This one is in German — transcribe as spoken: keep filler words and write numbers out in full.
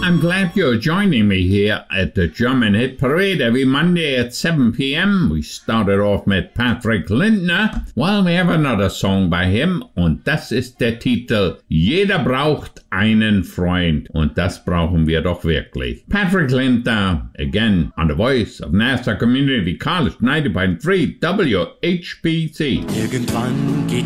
I'm glad you're joining me here at the German Hit Parade every Monday at seven p.m. We started off mit Patrick Lindner. Well, we have another song by him und das ist der Titel Jeder braucht einen Freund und das brauchen wir doch wirklich. Patrick Lindner, again, on the voice of Nassau Community College ninety point three W H B C. Irgendwann geht